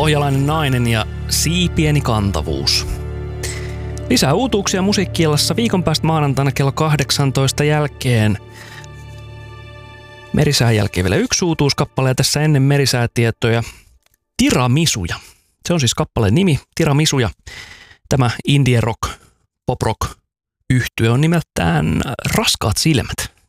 Pohjalainen nainen ja siipieni kantavuus. Lisää uutuuksia Musiikki-illassa viikon päästä maanantaina kello 18 jälkeen. Merisään jälkeen vielä yksi uutuuskappale ja tässä ennen merisäätietoja Tiramisuja. Se on siis kappaleen nimi, Tiramisuja. Tämä indie rock, pop rock yhtye on nimeltään Raskaat silmät.